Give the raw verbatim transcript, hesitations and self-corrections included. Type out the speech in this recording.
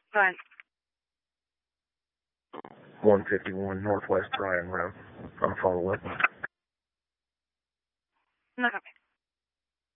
Fine. one fifty-one Northwest Bryan Road. On follow-up. No copy.